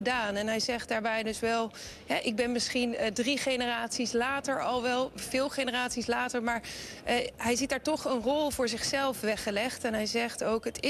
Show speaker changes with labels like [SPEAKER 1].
[SPEAKER 1] gedaan. En hij zegt daarbij dus wel, ik ben misschien 3 generaties later al wel, veel generaties later, maar hij ziet daar toch een rol voor zichzelf weggelegd. En hij zegt ook, het